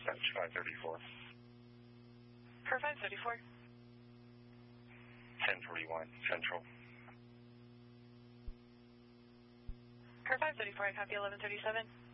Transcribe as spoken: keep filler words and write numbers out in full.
dispatch five thirty-four. Per five thirty-four. ten forty-one, Central. Per five thirty-four, I copy eleven thirty-seven.